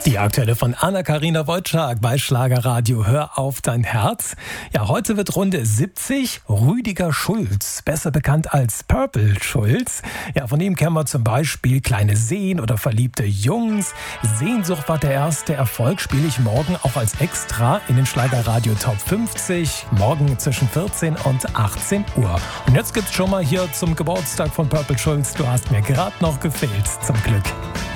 Die aktuelle von Anna-Karina Wojcik bei Schlagerradio Hör auf dein Herz. Ja, heute wird Runde 70. Rüdiger Schulz, besser bekannt als Purple Schulz. Ja, von ihm kennen wir zum Beispiel Kleine Seen oder Verliebte Jungs. Sehnsucht war der erste Erfolg, spiele ich morgen auch als Extra in den Schlagerradio Top 50. Morgen zwischen 14 und 18 Uhr. Und jetzt gibt's schon mal hier zum Geburtstag von Purple Schulz. Du hast mir gerade noch gefehlt, zum Glück.